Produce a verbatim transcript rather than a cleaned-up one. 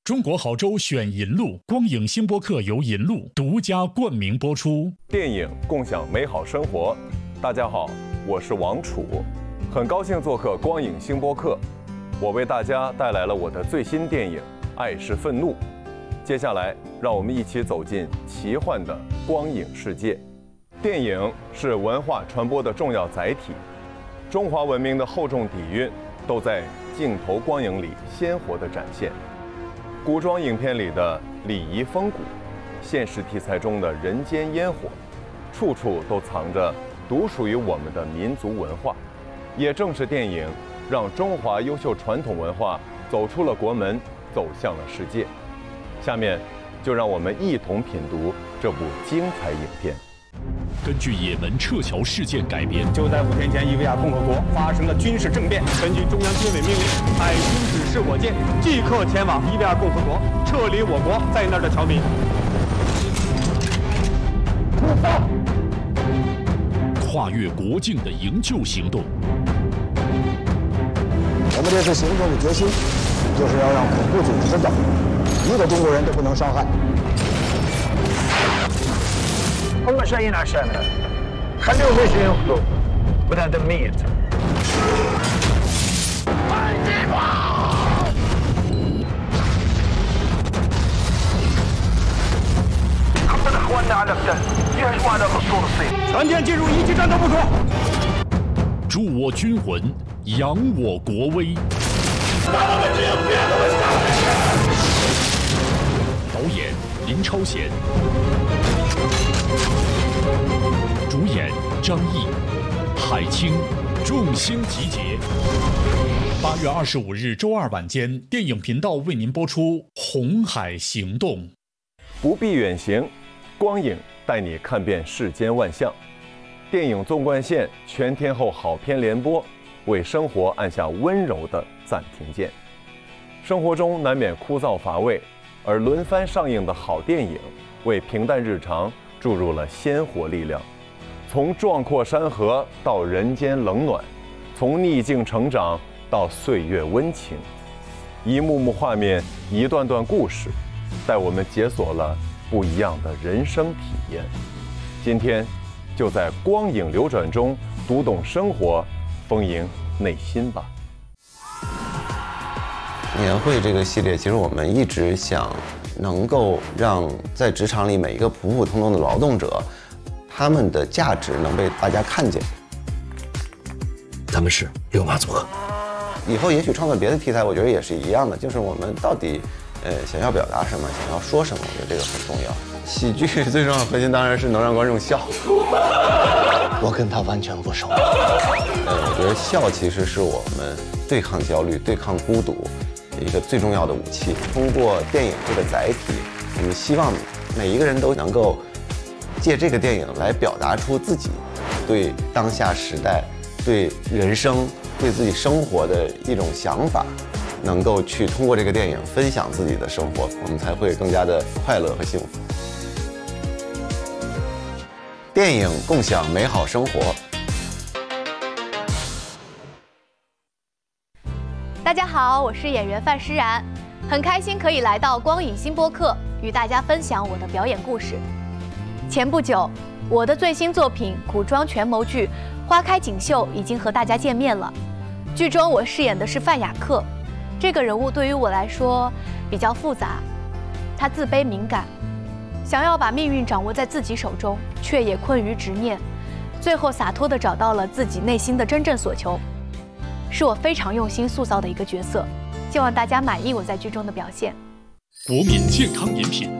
中国好州选银路，光影星播客由银路独家冠名播出。 电影共享美好生活。大家好，我是王楚，很高兴做客光影星播客。我为大家带来了我的最新电影《爱是愤怒》。接下来，让我们一起走进奇幻的光影世界。电影是文化传播的重要载体，中华文明的厚重底蕴都在镜头光影里鲜活地展现。古装影片里的礼仪风骨，现实题材中的人间烟火，处处都藏着独属于我们的民族文化。也正是电影，让中华优秀传统文化走出了国门，走向了世界。下面，就让我们一同品读这部精彩影片。 根据也门撤侨事件改编， 就在五天前，伊维亚共和国发生了军事政变。根据中央军委命令，海军指示我舰即刻前往伊维亚共和国，撤离我国在那儿的侨民。 跨越国境的营救行动。 我们这次行动的决心，就是要让恐怖组织知道，一个中国人都不能伤害。 هم جايين عشاننا خليهم يجوا ينقذوا بدنا دمية خطر اخواننا على التل يهجموا على الاسطول الصين 全舰进入一级战斗部署， 助我军魂，扬我国威。导演林超贤，主演张译、海清，众星集结。八月二十五日周二晚间，电影频道为您播出《红海行动》。 不必远行，光影带你看遍世间万象。电影纵贯线全天候好片联播，为生活按下温柔的暂停键。生活中难免枯燥乏味，而轮番上映的好电影，为平淡日常注入了鲜活力量。从壮阔山河到人间冷暖，从逆境成长到岁月温情，一幕幕画面，一段段故事，带我们解锁了不一样的人生体验。今天，就在光影流转中读懂生活，丰盈内心吧。 年会这个系列，其实我们一直想能够让在职场里每一个普普通通的劳动者，他们的价值能被大家看见。 咱们是六马组合， 以后也许创作别的题材，我觉得也是一样的，就是我们到底呃想要表达什么，想要说什么，我觉得这个很重要。喜剧最重要的核心当然是能让观众笑。 我跟他完全不熟。 呃，我觉得笑其实是我们对抗焦虑、对抗孤独一个最重要的武器。通过电影这个载体，我们希望每一个人都能够借这个电影来表达出自己对当下时代、对人生、对自己生活的一种想法，能够去通过这个电影分享自己的生活，我们才会更加的快乐和幸福。电影共享美好生活。 大家好，我是演员范诗然，很开心可以来到光影新播客，与大家分享我的表演故事。前不久，我的最新作品古装权谋剧《花开锦绣》已经和大家见面了。剧中我饰演的是范雅克，这个人物对于我来说比较复杂，他自卑敏感，想要把命运掌握在自己手中，却也困于执念，最后洒脱地找到了自己内心的真正所求。是我非常用心塑造的一个角色，希望大家满意我在剧中的表现。 国民健康饮品